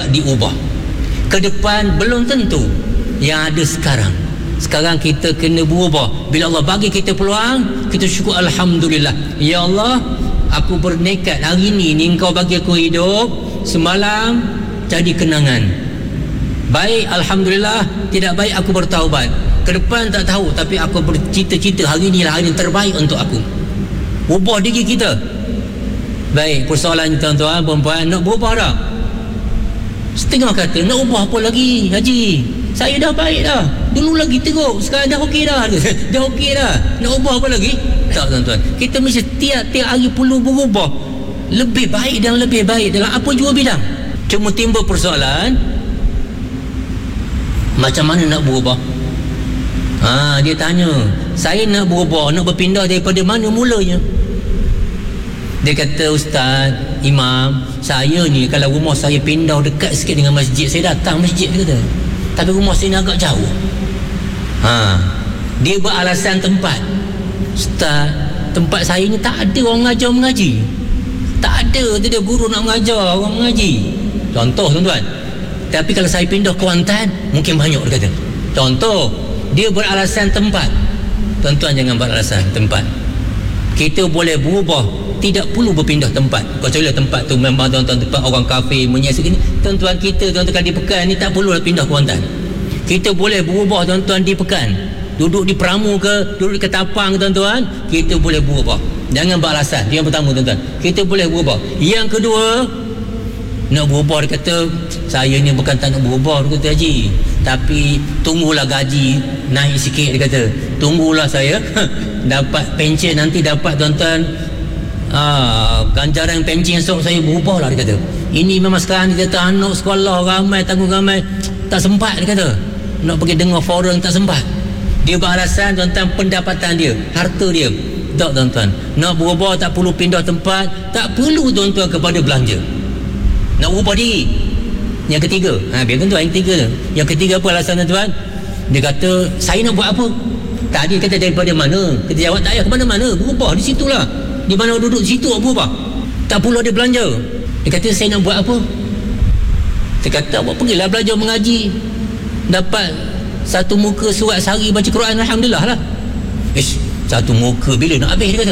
dapat diubah. Ke depan belum tentu. Yang ada sekarang kita kena berubah. Bila Allah bagi kita peluang, kita syukur, alhamdulillah. Ya Allah, aku bernekat hari ni Engkau bagi aku hidup. Semalam jadi kenangan. Baik, alhamdulillah. Tidak baik, aku bertaubat. Ke depan tak tahu, tapi aku bercita-cita hari ni lah hari yang terbaik untuk aku. Ubah diri kita. Baik, persoalan tuan-tuan, perempuan, nak berubah tak? Setengah kata, nak ubah apa lagi, Haji? Saya dah baik dah. Dulu lagi teruk, sekarang dah okey dah. Dah okey dah. Nak ubah apa lagi? Tak, tuan-tuan. Kita mesti tiap-tiap hari perlu berubah. Lebih baik dan lebih baik dalam apa jua bidang. Cuma timbul persoalan, macam mana nak berubah? Dia tanya, saya nak berubah, nak berpindah daripada mana mulanya? Dia kata, Ustaz, Imam, saya ni kalau rumah saya pindah dekat sikit dengan masjid, saya datang masjid, dia kata. Tapi rumah saya ni agak jauh. Dia beralasan tempat. Ustaz, tempat saya ni tak ada orang mengajar mengaji. Tak ada guru nak mengajar orang mengaji. Contoh, tuan-tuan. Tapi kalau saya pindah Kuantan, mungkin banyak, dia kata. Contoh, dia beralasan tempat. Tuan-tuan jangan beralasan tempat. Kita boleh berubah, tidak perlu berpindah tempat. Kecuali tempat tu memang tuan-tuan tempat orang kafir menyiasat ini. Tuan-tuan kita, tuan-tuan di Pekan ni tak perlu pindah Kuantan. Kita boleh berubah, tuan-tuan, di Pekan. Duduk di Peramu ke, duduk di Ketapang, tuan-tuan, kita boleh berubah. Jangan beralasan. Yang pertama, tuan-tuan, kita boleh berubah. Yang kedua, nak berubah, dia kata, saya ni bukan tak nak berubah, dia kata, Haji, tapi tunggulah gaji naik sikit, dia kata. Tunggulah saya dapat pencen, nanti dapat, tuan-tuan, ganjaran pencen esok, saya berubah lah, dia kata. Ini memang sekarang dia kata anak sekolah ramai, tanggung ramai, tak sempat, dia kata. Nak pergi dengar forum, tak sempat. Dia beralasan, tuan-tuan, pendapatan dia, harta dia. Tak, tuan-tuan, nak berubah tak perlu pindah tempat, tak perlu, tuan-tuan, kepada belanja. Nak ubah diri. Yang ketiga, biar tuan-tuan, yang ketiga tu. Yang ketiga apa alasan, tuan-tuan? Dia kata, saya nak buat apa? Tadi kata daripada mana? Kita jawab, tak payah ke mana-mana, berubah di situlah. Di mana duduk di situ, berubah. Tak perlu ada belanja. Dia kata, saya nak buat apa? Dia kata, awak pergilah belajar mengaji. Dapat satu muka surat sehari baca Quran, alhamdulillah lah. Satu muka bila nak habis, dia kata.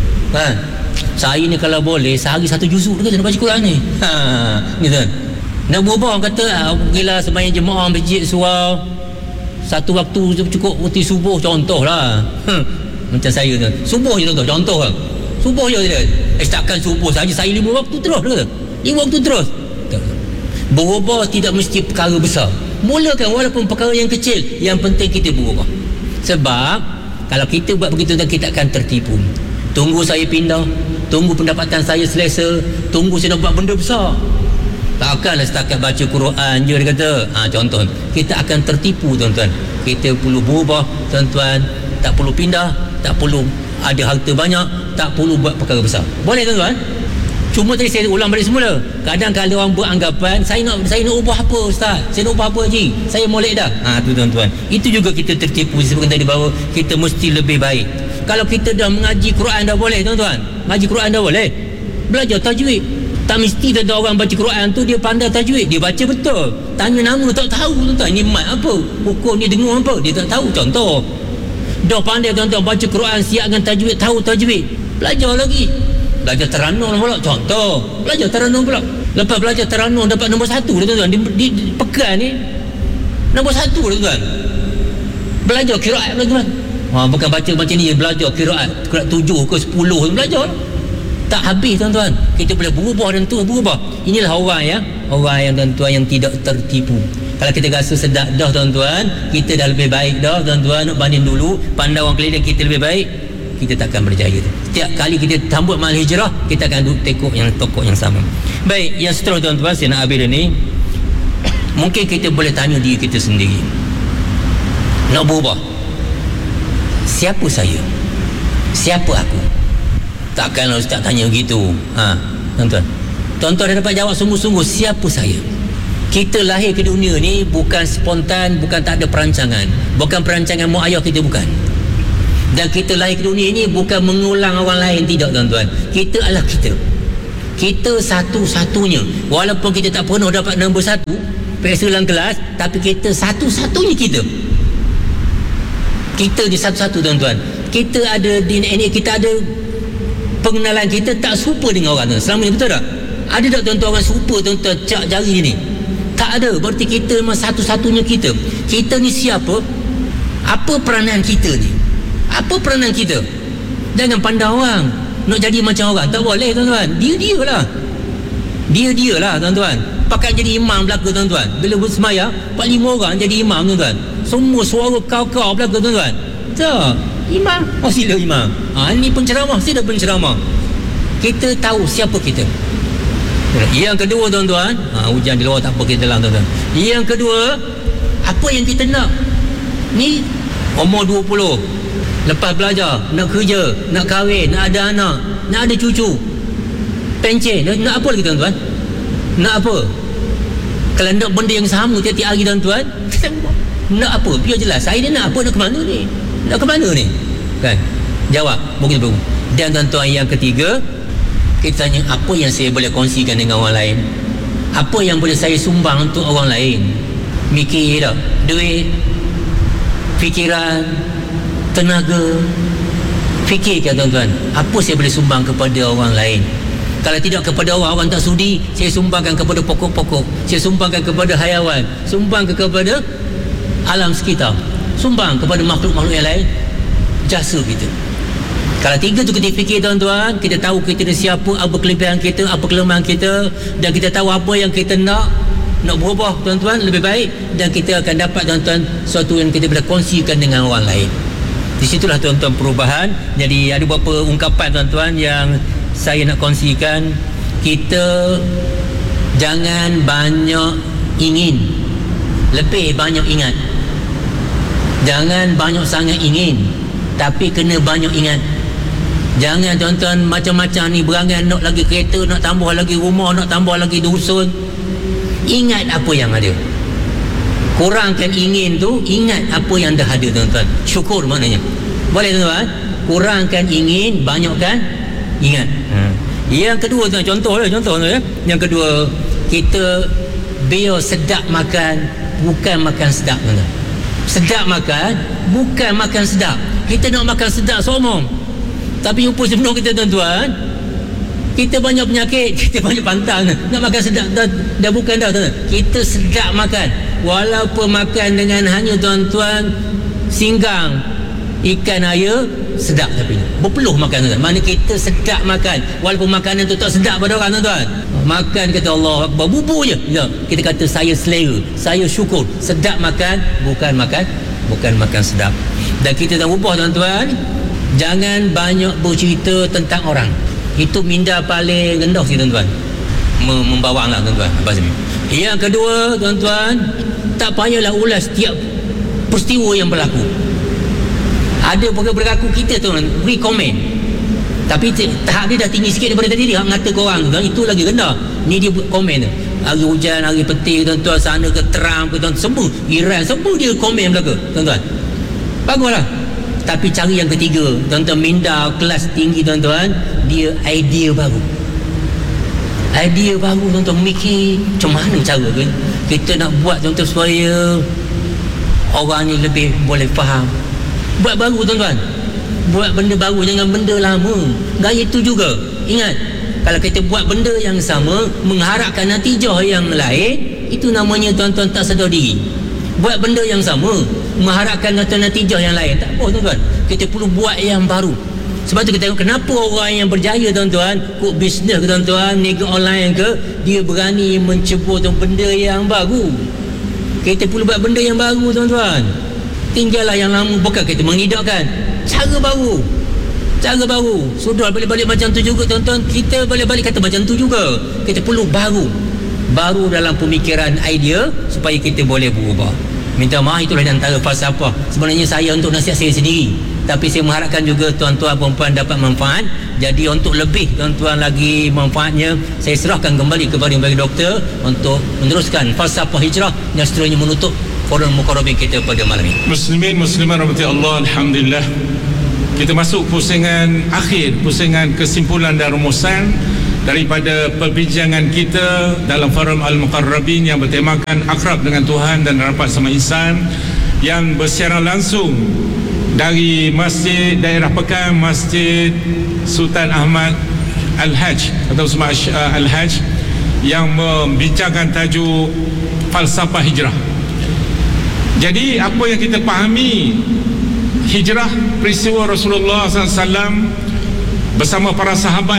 Saya ni kalau boleh sehari satu juzuk, dia kata, nak baca Quran ni. Ni tuan. Nak berubah, orang kata, pergilah sembahyang jemaah masjid surau. Satu waktu cukup waktu subuh, contoh lah. Macam saya tu, subuh je, tuan-tuan, contoh lah. Subuh je dia. Takkan subuh saja, saya 5 waktu terus, dia kata. 5 waktu terus. Berubah tidak mesti perkara besar. Mulakan walaupun perkara yang kecil, yang penting kita berubah. Sebab kalau kita buat begitu, kita akan tertipu. Tunggu saya pindah, tunggu pendapatan saya selesa, tunggu saya nak buat benda besar. Takkanlah setakat baca Quran je, dia kata. Contoh, kita akan tertipu, tuan-tuan. Kita perlu berubah, tuan-tuan. Tak perlu pindah, tak perlu ada harta banyak, tak perlu buat perkara besar. Boleh, tuan-tuan? Cuma tadi saya ulang balik semula. Kadang-kadang orang beranggapan, saya nak ubah apa, Ustaz? Saya nak ubah apa, Haji? Saya molek dah. Tu, tuan-tuan. Itu juga kita tertipu. Sebab tadi bahawa kita mesti lebih baik. Kalau kita dah mengaji Quran dah boleh, tuan-tuan. Mengaji Quran dah boleh. Belajar tajwid. Tak mesti ada orang baca Quran tu dia pandai tajwid. Dia baca betul. Tanya nama tak tahu, tuan-tuan. Ni mat apa? Hukum ni dengar apa? Dia tak tahu. Contoh. Dah pandai, tuan-tuan, baca Quran, siap dengan tajwid, tahu tajwid. Belajar lagi. Belajar Taranum pula. Contoh. Belajar Taranum pula. Lepas belajar Taranum dapat nombor 1, tuan-tuan. Di Pekan ni nombor 1, tuan-tuan. Belajar qiraat, tuan-tuan. Bukan baca macam ni, belajar qiraat 7 ke 10 belajar. Tak habis, tuan-tuan. Kita boleh berubah dan terus berubah. Inilah orang yang tuan-tuan yang tidak tertipu. Kalau kita rasa sedap dah, tuan-tuan, kita dah lebih baik dah, tuan-tuan, nak banding dulu, pandang orang keliling kita lebih baik, kita takkan berjaya. Setiap kali kita sambut mal hijrah, kita akan duduk tekuk yang tokok yang sama. Baik, yang seterusnya, tuan-tuan, saya nak habis ni. Mungkin kita boleh tanya diri kita sendiri, nak berubah, siapa saya? Siapa aku? Takkanlah Ustaz tanya begitu. Tuan-tuan, tuan-tuan dah dapat jawab sungguh-sungguh, siapa saya? Kita lahir ke dunia ni bukan spontan, bukan tak ada perancangan, bukan perancangan mak ayah kita, bukan. Dan kita lahir ke dunia ni bukan mengulang orang lain, tidak, tuan-tuan. Kita adalah kita. Kita satu-satunya, walaupun kita tak pernah dapat nombor 1 PSA dalam kelas, tapi kita satu-satunya kita di satu-satu tuan-tuan. Kita ada DNA, kita ada pengenalan, kita tak serupa dengan orang tu. Selama ni betul tak? Ada tak tuan-tuan orang serupa tuan-tuan cak jari ni? Tak ada. Berarti kita memang satu-satunya kita. Kita ni siapa? Apa peranan kita ni? Apa peranan kita? Jangan pandang orang nak jadi macam orang. Tak boleh tuan-tuan. Dia lah tuan-tuan. Pakai jadi imam belaka tuan-tuan. Bila bersemaya 4-5 orang jadi imam tuan-tuan. Semua suara kau-kau belaka tuan-tuan. Tak. Imam. Oh sila imam. Ni penceramah. Sila penceramah. Kita tahu siapa kita. Yang kedua tuan-tuan, hujan di luar tak apa, kita dalam tuan-tuan. Yang kedua, apa yang kita nak? Ni umur 20, lepas belajar, nak kerja, nak kahwin, nak ada anak, nak ada cucu, pencen, nak apa lagi tuan-tuan? Nak apa? Kalau nak benda yang sama tiap-tiap hari tuan-tuan, nak apa? Biar jelas, saya ni nak apa, nak ke mana ni? Nak ke mana ni? Kan? Jawab, mungkin baru. Dan tuan-tuan yang ketiga, kita tanya, apa yang saya boleh kongsikan dengan orang lain? Apa yang boleh saya sumbang untuk orang lain? Mikir tak? Duit, fikiran, tenaga. Fikirkan tuan-tuan, apa saya boleh sumbang kepada orang lain? Kalau tidak kepada orang tak sudi, saya sumbangkan kepada pokok-pokok, saya sumbangkan kepada haiwan, sumbangkan kepada alam sekitar, sumbang kepada makhluk-makhluk yang lain. Jasa kita. Kalau 3 tu kita fikir tuan-tuan, kita tahu kita ni siapa, apa kelebihan kita, apa kelemahan kita, dan kita tahu apa yang kita nak berubah tuan-tuan lebih baik, dan kita akan dapat tuan-tuan sesuatu yang kita boleh kongsikan dengan orang lain. Di situlah tuan-tuan perubahan. Jadi ada beberapa ungkapan tuan-tuan yang saya nak kongsikan. Kita jangan banyak ingin, lebih banyak ingat. Jangan banyak sangat ingin, tapi kena banyak ingat. Jangan tuan-tuan macam-macam ni berangan, nak lagi kereta, nak tambah lagi rumah, nak tambah lagi dusun. Ingat apa yang ada. Kurangkan ingin tu, ingat apa yang dah ada tuan-tuan. Syukur maknanya. Boleh tuan-tuan? Kurangkan ingin, banyakkan ingat. Yang kedua tuan, contoh ya. Yang kedua, kita biar sedap makan, bukan makan sedap tuan-tuan. Sedap makan, bukan makan sedap. Kita nak makan sedap somong, tapi rupa sepenuh kita tuan-tuan, kita banyak penyakit, kita banyak pantang. Nak makan sedap dah bukan dah tuan-tuan. Kita sedap makan, walaupun makan dengan hanya tuan-tuan singgang ikan air, sedap tapi berpeluh makan tuan-tuan. Mana kita sedap makan, walaupun makanan tu tak sedap pada orang tuan-tuan. Makan kata Allah Akbar, bubur je ya. Kita kata saya selera, saya syukur. Sedap makan, bukan makan sedap. Dan kita dah ubah tuan-tuan. Jangan banyak bercerita tentang orang. Itu minda paling rendah sih tuan-tuan. Membawang lah tuan-tuan. Yang kedua tuan-tuan, tak payahlah ulas setiap peristiwa yang berlaku. Ada berlaku kita tuan, beri komen. Tapi tahap dia dah tinggi sikit daripada tadi. Dia ngata korang tuan, itu lagi rendah. Ni dia komen tu. Hari hujan, hari petir tuan-tuan, sana ke Trump ke tuan, semua Iran, semua dia komen belaka tuan-tuan. Baguslah. Tapi cari yang ketiga tuan-tuan, minda kelas tinggi tuan-tuan, dia idea baru tuan-tuan. Mikir macam mana cara kita nak buat tuan-tuan supaya orang ni lebih boleh faham. Buat baru tuan-tuan, buat benda baru, jangan benda lama. Gaya itu juga, ingat, kalau kita buat benda yang sama mengharapkan natijah yang lain, itu namanya tuan-tuan tak sedar diri. Buat benda yang sama mengharapkan natijah yang lain, tak apa tuan-tuan. Kita perlu buat yang baru. Sebab tu kita tengok kenapa orang yang berjaya tuan-tuan, kok bisnes ke tuan-tuan, niaga online ke, dia berani mencebur benda yang baru. Kita perlu buat benda yang baru tuan-tuan. Tinggallah yang lama, bukan kita mengidakkan cara baru. Sudah balik-balik macam tu juga tuan-tuan. Kita balik-balik kata macam tu juga. Kita perlu baru dalam pemikiran, idea, supaya kita boleh berubah. Minta maaf, itulah antara falsafah. Sebenarnya saya untuk nasihat saya sendiri, tapi saya mengharapkan juga tuan-tuan perempuan dapat manfaat. Jadi untuk lebih tuan-tuan lagi manfaatnya, saya serahkan kembali kepada doktor untuk meneruskan falsafah hijrah yang seterusnya menutup forum mukarrabin kita pada malam ini. Muslimin muslimat rahmati Allah, alhamdulillah kita masuk pusingan akhir, pusingan kesimpulan dan rumusan daripada perbincangan kita dalam forum Al-Muqarrabin yang bertemakan akrab dengan Tuhan dan rapat sama insan, yang bersiaran langsung dari Masjid Daerah Pekan, Masjid Sultan Ahmad Al-Hajj atau Semaj Al-Hajj, yang membincangkan tajuk falsafah hijrah. Jadi apa yang kita fahami hijrah, peristiwa Rasulullah SAW bersama para sahabat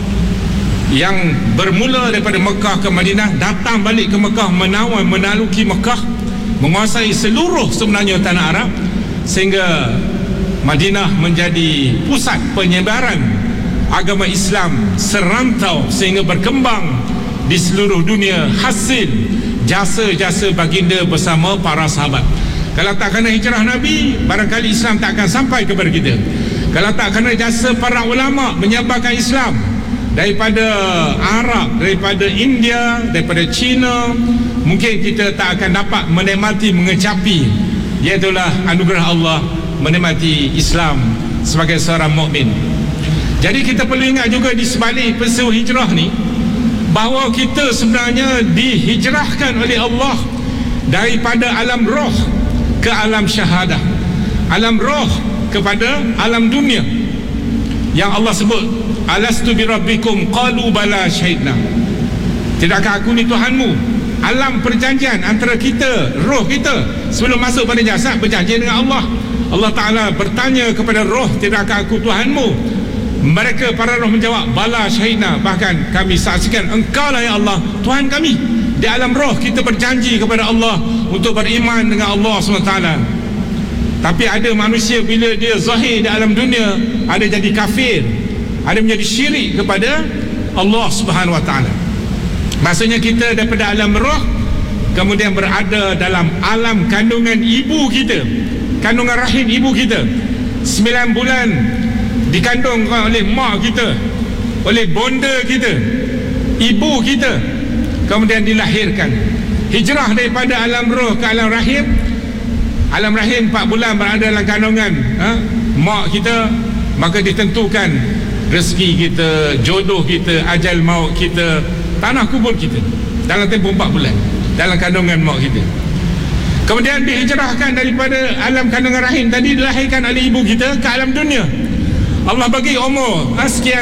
yang bermula daripada Mekah ke Madinah, datang balik ke Mekah, menaluki Mekah, menguasai seluruh sebenarnya tanah Arab, sehingga Madinah menjadi pusat penyebaran agama Islam serantau sehingga berkembang di seluruh dunia hasil jasa-jasa baginda bersama para sahabat. Kalau tak kerana hijrah Nabi, barangkali Islam tak akan sampai kepada kita. Kalau tak kerana jasa para ulama menyebarkan Islam daripada Arab, daripada India, daripada China, mungkin kita tak akan dapat menikmati, mengecapi, iaitulah anugerah Allah menikmati Islam sebagai seorang mukmin. Jadi kita perlu ingat juga di sebalik peristiwa hijrah ni, bahawa kita sebenarnya dihijrahkan oleh Allah daripada alam roh ke alam syahadah, alam roh kepada alam dunia, yang Allah sebut alastu birabbikum qalu bala syahidna. Tidakkah aku ni Tuhanmu? Alam perjanjian antara kita, roh kita sebelum masuk pada jasad berjanji dengan Allah. Allah Ta'ala bertanya kepada roh, tidakkah aku Tuhanmu? Mereka para roh menjawab bala syahidna, bahkan kami saksikan engkau lah ya Allah Tuhan kami. Di alam roh kita berjanji kepada Allah untuk beriman dengan Allah SWT. Tapi ada manusia bila dia zahir di alam dunia, ada jadi kafir, ada menjadi syirik kepada Allah Subhanahu Wa Taala. Maksudnya kita daripada alam roh kemudian berada dalam alam kandungan ibu kita, kandungan rahim ibu kita. 9 bulan dikandung oleh mak kita, oleh bonda kita, ibu kita, kemudian dilahirkan. Hijrah daripada alam roh ke alam rahim. Alam rahim 4 bulan berada dalam kandungan mak kita, maka ditentukan rezeki kita, jodoh kita, ajal maut kita, tanah kubur kita dalam tempoh 4 bulan dalam kandungan mak kita. Kemudian dihijrahkan daripada alam kandungan rahim tadi, dilahirkan oleh ibu kita ke alam dunia. Allah bagi umur sekian.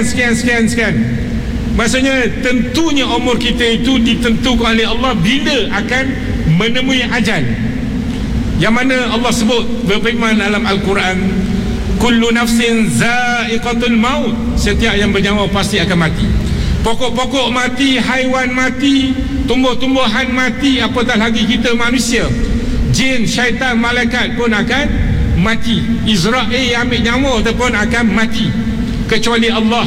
Maksudnya tentunya umur kita itu ditentukan oleh Allah bila akan menemui ajal, yang mana Allah sebut berfirman dalam Al-Quran, kullu nafsin za'iqatul maut, setiap yang bernyawa pasti akan mati. Pokok-pokok mati, haiwan mati, tumbuh-tumbuhan mati, apatah lagi kita manusia. Jin, syaitan, malaikat pun akan mati. Israel yang ambil nyawa tu pun akan mati, kecuali Allah.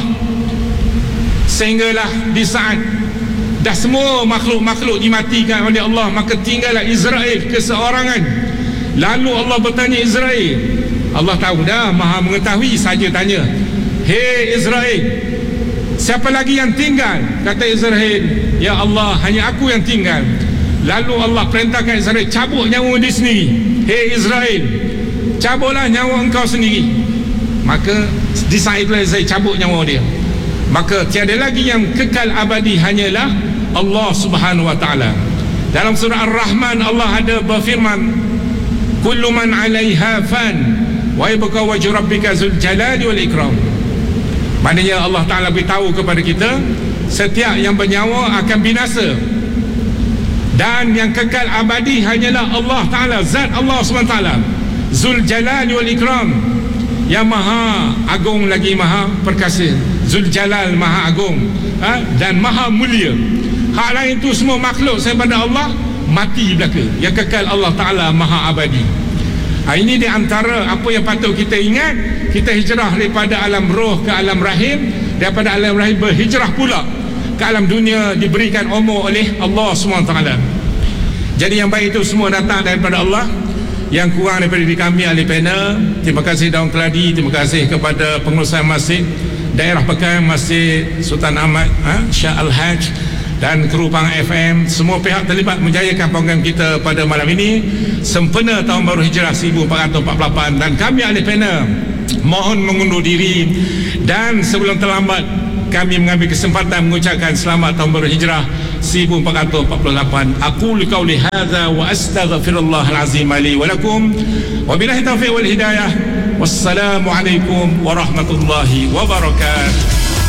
Sehinggalah di saat dah semua makhluk-makhluk dimatikan oleh Allah, maka tinggallah Israel keseorangan. Lalu Allah bertanya Israel, Allah tahu dah, maha mengetahui, saja tanya, hei Israel, siapa lagi yang tinggal? Kata Israel, ya Allah, hanya aku yang tinggal. Lalu Allah perintahkan Israel, cabut nyawa dia sendiri. Hei Israel, cabutlah nyawa engkau sendiri. Maka di saat itulah Israel cabut nyawa dia. Maka tiada lagi yang kekal abadi, hanyalah Allah Subhanahu Wa Taala. Dalam surah Ar-Rahman Allah ada berfirman, kullu man 'alaiha fan wa yabqa wajhu rabbika dzul jalali wal ikram. Maknanya Allah Ta'ala beritahu kepada kita, setiap yang bernyawa akan binasa, dan yang kekal abadi hanyalah Allah Ta'ala, zat Allah SWT, dzul jalali wal ikram, yang maha agung lagi maha perkasa. Dzul jalal, maha agung, dan maha mulia. Hak lain tu semua makhluk daripada Allah mati belaka. Yang kekal Allah Ta'ala maha abadi. Ini di antara apa yang patut kita ingat. Kita hijrah daripada alam roh ke alam rahim, daripada alam rahim berhijrah pula ke alam dunia, diberikan umur oleh Allah SWT. Jadi yang baik itu semua datang daripada Allah, yang kurang daripada diri kami ahli panel. Terima kasih Daun Keladi, terima kasih kepada pengurusan Masjid Daerah Pekan, Masjid Sultan Ahmad Shah Al-Hajj, dan kru Pang FM, semua pihak terlibat menjayakan program kita pada malam ini sempena Tahun Baru Hijrah 1448. Dan kami ahli panel mohon mengundur diri, dan sebelum terlambat kami mengambil kesempatan mengucapkan selamat tahun baru Hijrah 1448. Aqulu qauli hadza wa astaghfirullahal azim li wa lakum wa billahi taufiq wal hidayah. Wassalamu alaikum warahmatullahi wabarakatuh.